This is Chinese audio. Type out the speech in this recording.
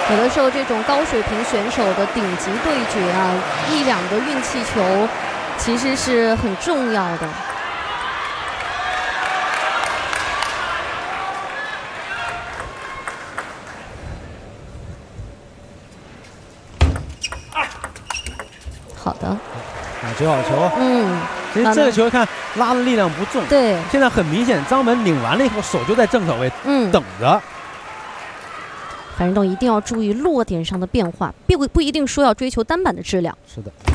有的时候这种高水平选手的顶级对决啊，一两个运气球其实是很重要的。好的， 球好球。其实这个球看拉的力量不重， 对， 现在很明显，张本拧完了以后手就在正手位，等着。 樊振东一定要注意落点上的变化，不一定说要追求单板的质量。 是的。